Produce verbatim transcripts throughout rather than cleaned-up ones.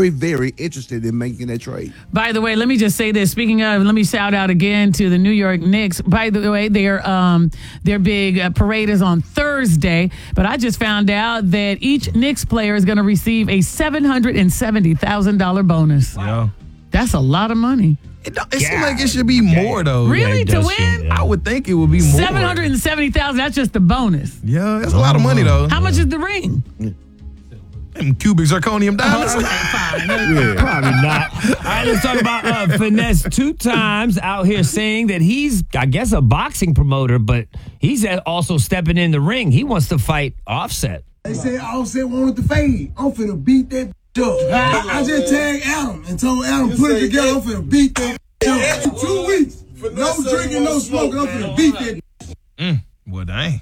very, very interested in making that trade. By the way, let me just say this. Speaking of, let me shout out again to the New York Knicks. By the way, their um their big uh, parade is on Thursday, but I just found out that each Knicks player is going to receive a seven hundred seventy thousand dollars bonus. Yeah. That's a lot of money. It, it seems like it should be more, though. Really? Yeah, to does win? seem, yeah. I would think it would be more. seven hundred seventy thousand dollars, that's just the bonus. Yeah, that's a lot of money, though. How much is the ring? Them cubic zirconium diamonds. Oh, okay, fine. Yeah. Probably not. All right, let's talk about uh, Finesse two times out here saying that he's, I guess, a boxing promoter, but he's also stepping in the ring. He wants to fight Offset. They said Offset wanted to fade. I'm finna beat that up. I, I just tagged Adam and told Adam, put it together. I'm finna beat that up. In two weeks, no drinking, no smoking. I'm finna beat that. Mm, well, dang.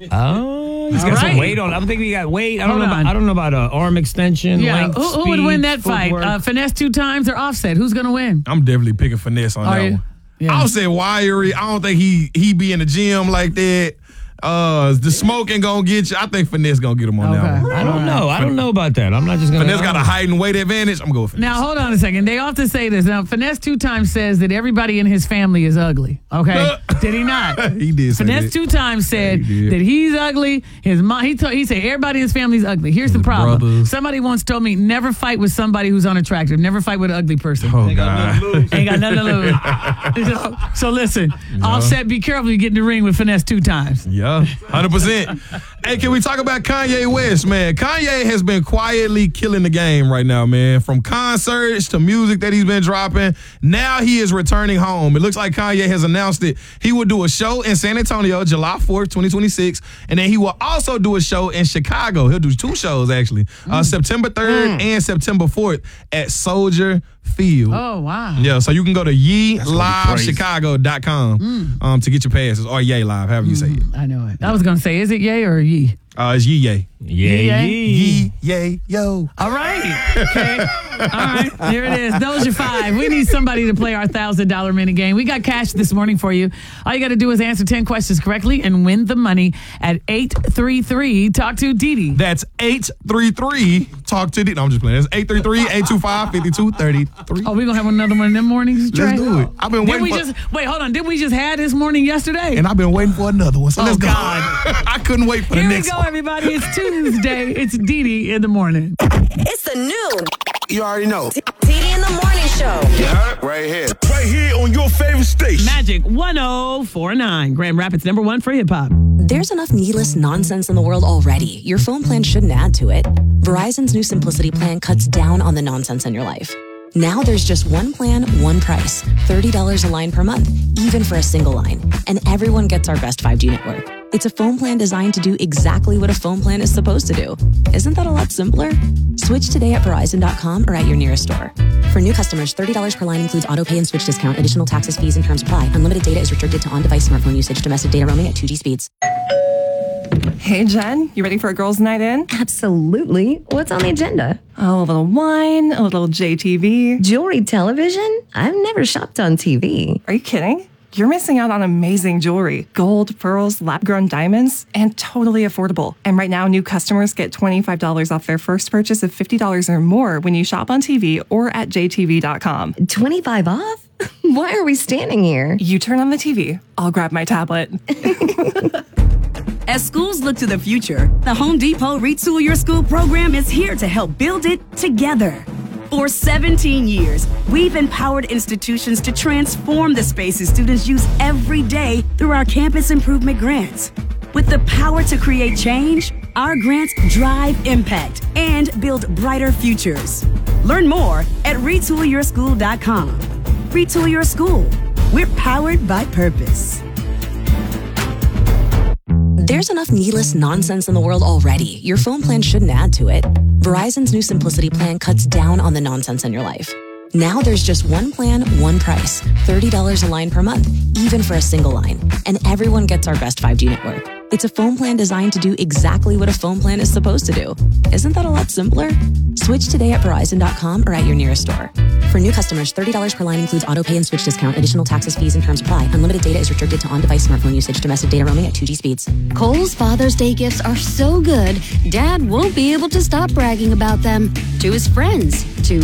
Oh, he's got All some right. weight on. I think he got weight. I don't Hold know. on. About, I don't know about uh, arm extension. Yeah, length, who, who would speed, win that fight? footwork. Uh, Finesse two times or Offset? Who's going to win? I'm definitely picking Finesse on Are that you? one. Yeah. I'll say wiry. I don't think he he be in the gym like that. Uh, the smoking gonna get you. I think Finesse gonna get him on Okay. that one. I don't know. I don't know about that. I'm not just gonna. Finesse got a height and weight advantage. I'm going with Finesse. Now, hold on a second. They often say this. Now, Finesse two times says that everybody in his family is ugly. Okay? Did he not? He did say Finesse that. two times said Yeah, he did. that he's ugly. His mom, he, told, he said everybody in his family is ugly. Here's the problem. brothers. Somebody once told me never fight with somebody who's unattractive. Never fight with an ugly person. Oh God. Ain't got nothing to lose. so, so listen, Offset, be careful you get in the ring with Finesse two times. Yeah, one hundred percent. Hey, can we talk about Kanye West, man? Kanye has been quietly killing the game right now, man. From concerts to music that he's been dropping. Now he is returning home. It looks like Kanye has announced it. He will do a show in San Antonio, July fourth, twenty twenty-six. And then he will also do a show in Chicago. He'll do two shows, actually. Mm. Uh, September third mm. and September fourth at Soldier Field. Oh, wow. Yeah, so you can go to ye That's gonna be live crazy. chicago dot com Mm. um, to get your passes, or Ye Live, however you say it. I know it. I was going to say, is it yay or ye? Uh, it's Ye Ye. Yeah, Yeah. yeah. Ye Ye Yo. All right. Okay. All right. Here it is. Those are five. We need somebody to play our one thousand dollars mini game. We got cash this morning for you. All you got to do is answer ten questions correctly and win the money at eight three three talk to Didi. That's eight three three talk to the. No, I'm just playing. That's eight three three, eight two five, five two three three. Oh, we're going to have another one in the mornings, Trey? Let's do it. I've been Did waiting we for, just, wait, hold on. Did we just have this morning yesterday? and I've been waiting for another one. So Oh, let's go. God. I couldn't wait for Here the we next go, one. everybody. It's Tuesday. It's Didi in the morning. It's the new You already know. Didi in the morning show. You heard? Right here. Right here on your favorite station. Magic one oh four nine. Grand Rapids number one for hip hop. There's enough needless nonsense in the world already. Your phone plan shouldn't add to it. Verizon's new Simplicity plan cuts down on the nonsense in your life. Now there's just one plan, one price. thirty dollars a line per month, even for a single line. And everyone gets our best five G network. It's a phone plan designed to do exactly what a phone plan is supposed to do. Isn't that a lot simpler? Switch today at Verizon dot com or at your nearest store. For new customers, thirty dollars per line includes auto pay and switch discount. Additional taxes, fees, and terms apply. Unlimited data is restricted to on-device smartphone usage. Domestic data roaming at two G speeds. Hey, Jen, you ready for a girls' night in? Absolutely. What's on the agenda? Oh, a little wine, a little J T V. Jewelry television? I've never shopped on T V. Are you kidding? You're missing out on amazing jewelry. Gold, pearls, lab-grown diamonds, and totally affordable. And right now, new customers get twenty-five dollars off their first purchase of fifty dollars or more when you shop on T V or at J T V dot com. twenty-five off? Why are we standing here? You turn on the T V, I'll grab my tablet. As schools look to the future, the Home Depot Retool Your School program is here to help build it together. For seventeen years, we've empowered institutions to transform the spaces students use every day through our campus improvement grants. With the power to create change, our grants drive impact and build brighter futures. Learn more at retool your school dot com. Retool Your School. We're powered by purpose. There's enough needless nonsense in the world already. Your phone plan shouldn't add to it. Verizon's new Simplicity plan cuts down on the nonsense in your life. Now there's just one plan, one price. thirty dollars a line per month, even for a single line. And everyone gets our best five G network. It's a phone plan designed to do exactly what a phone plan is supposed to do. Isn't that a lot simpler? Switch today at Verizon dot com or at your nearest store. For new customers, thirty dollars per line includes auto pay and switch discount. Additional taxes, fees, and terms apply. Unlimited data is restricted to on-device smartphone usage. Domestic data roaming at two G speeds. Kohl's Father's Day gifts are so good, Dad won't be able to stop bragging about them to his friends, to